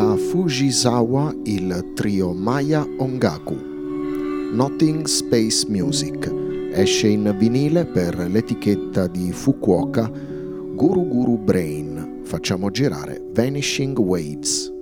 Da Fujisawa il trio Maya Ongaku. Nothing Space Music esce in vinile per l'etichetta di Fukuoka Guru Guru Brain. Facciamo girare Vanishing Waves.